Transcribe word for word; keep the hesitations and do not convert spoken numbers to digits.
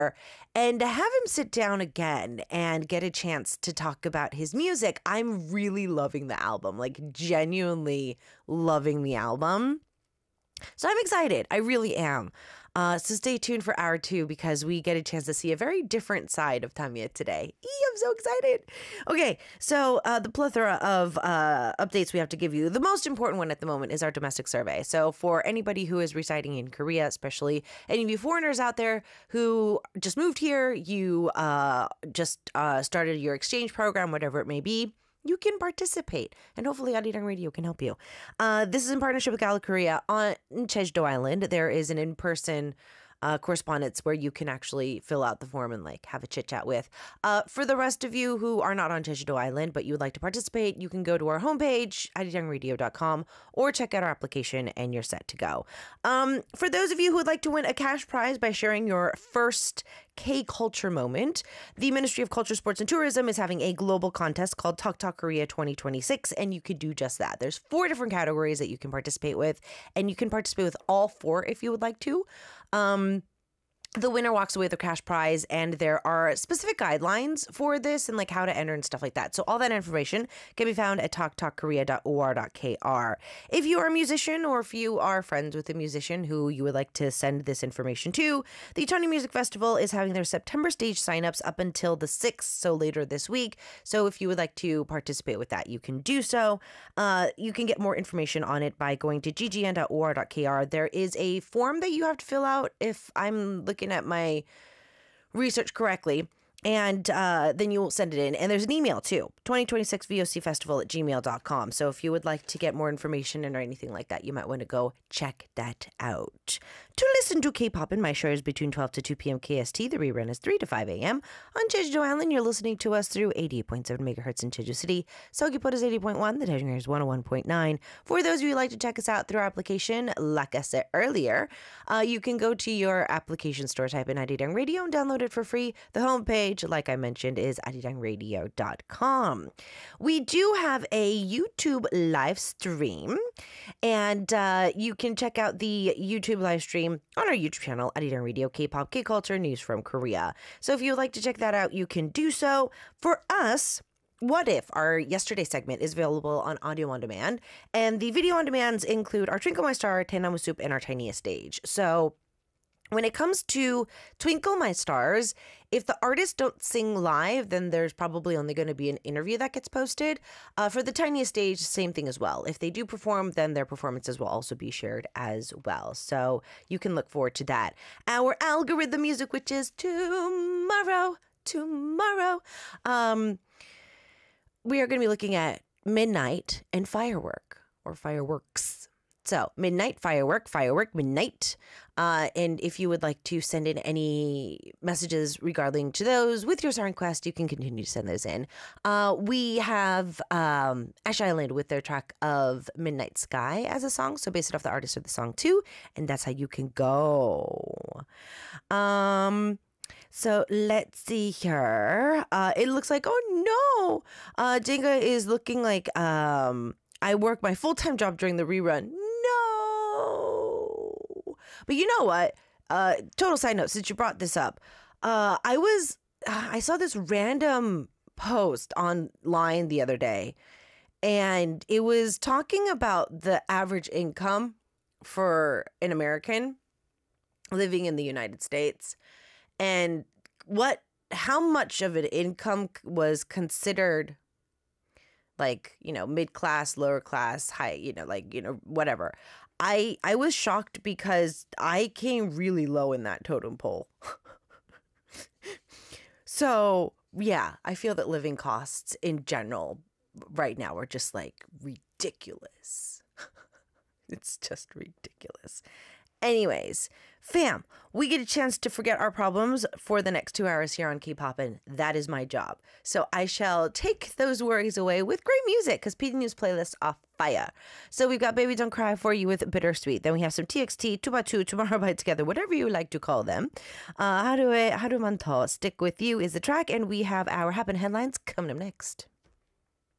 And to have him sit down again and get a chance to talk about his music, I'm really loving the album, like genuinely loving the album. So I'm excited. I really am. Uh, so stay tuned for hour two because we get a chance to see a very different side of Tanya today. Eee, I'm so excited. Okay, so uh, the plethora of uh, updates we have to give you. The most important one at the moment is our domestic survey. So for anybody who is residing in Korea, especially any of you foreigners out there who just moved here, you uh, just uh, started your exchange program, whatever it may be, you can participate, and hopefully Arirang Radio can help you. Uh, this is in partnership with Gala Korea on Jeju-do Island. There is an in-person uh, correspondence where you can actually fill out the form and like have a chit chat with. Uh, for the rest of you who are not on Jeju-do Island but you would like to participate, you can go to our homepage, arirang radio dot com, or check out our application and you're set to go. Um, for those of you who would like to win a cash prize by sharing your first K-Culture moment, the Ministry of Culture, Sports and Tourism is having a global contest called Talk Talk Korea twenty twenty-six, and you could do just that. There's four different categories that you can participate with, and you can participate with all four if you would like to. Um, The winner walks away with a cash prize, and there are specific guidelines for this and like how to enter and stuff like that. So all that information can be found at talk talk korea dot o r dot k r. If you are a musician or if you are friends with a musician who you would like to send this information to, the Tony Music Festival is having their September stage signups up until the sixth, so later this week. So if you would like to participate with that, you can do so. Uh, you can get more information on it by going to g g n dot o r dot k r. There is a form that you have to fill out if I'm looking at my research correctly, and uh, then you will send it in. And there's an email too, twenty twenty-six V O C Festival at gmail dot com. So if you would like to get more information and or anything like that, you might want to go check that out. To listen to K-pop in my shows between twelve to two p.m. K S T, the rerun is three to five a.m. On Jeju-do Island, you're listening to us through eighty-eight point seven megahertz in Jeju City. Sogipot is eighty point one, the Daejeon is one oh one point nine. For those of you who like to check us out through our application, like I said earlier, uh, you can go to your application store, type in Arirang Radio, and download it for free. The homepage, like I mentioned, is arirang radio dot com. We do have a YouTube live stream, and uh, you can check out the YouTube live stream on our YouTube channel, Arirang Radio, K-pop, K-culture, news from Korea. So if you would like to check that out, you can do so. For us, What If, our yesterday segment, is available on audio on demand, and the video on demands include our Twinkle My Star, Tenamu Soup, and our Tiniest Stage. So when it comes to Twinkle My Stars, if the artists don't sing live, then there's probably only going to be an interview that gets posted. Uh, for the Tiniest Stage, same thing as well. If they do perform, then their performances will also be shared as well. So you can look forward to that. Our algorithm music, which is tomorrow, tomorrow. Um, we are going to be looking at Midnight and Firework, or Fireworks. So, Midnight, Firework, Firework, Midnight. Uh, and if you would like to send in any messages regarding to those with your song request, you can continue to send those in. Uh, we have um, Ash Island with their track of Midnight Sky as a song. So, base it off the artist of the song too. And that's how you can go. Um... So let's see here. Uh, it looks like, oh no, uh, Jenga is looking like um, I work my full-time job during the rerun. No. But you know what? Uh, total side note, since you brought this up, uh, I was, I saw this random post online the other day, and it was talking about the average income for an American living in the United States. And what, how much of an income was considered like, you know, mid-class, lower class, high, you know, like, you know, whatever. I, I was shocked because I came really low in that totem pole. So, yeah, I feel that living costs in general right now are just like ridiculous. It's just ridiculous. Anyways, fam, we get a chance to forget our problems for the next two hours here on K-Poppin'. That is my job. So I shall take those worries away with great music because P D News playlists are fire. So we've got Baby Don't Cry for you with Bittersweet. Then we have some T X T, Tubatu, Tomorrow by Together, whatever you like to call them. Uh, Haruman To, Stick With You is the track. And we have our Happen Headlines coming up next.